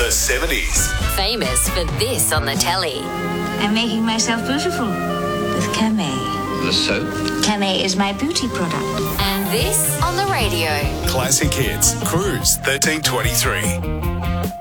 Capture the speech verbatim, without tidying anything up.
The seventies. Famous for this on the telly. I'm making myself beautiful with Camay. The soap? Camay is my beauty product. And this on the radio. Classic hits. Cruise thirteen twenty-three.